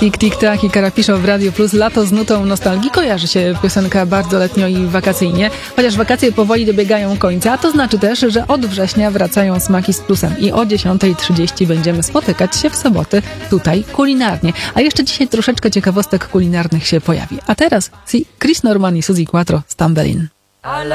Tik, tik, tak i Karapiszo w Radio Plus. Lato z nutą nostalgii. Kojarzy się piosenka bardzo letnio i wakacyjnie, chociaż wakacje powoli dobiegają końca, a to znaczy też, że od września wracają smaki z plusem i o 10:30 będziemy spotykać się w soboty tutaj kulinarnie. A jeszcze dzisiaj troszeczkę ciekawostek kulinarnych się pojawi. A teraz Chris Norman i Suzy Quattro, Stumbling.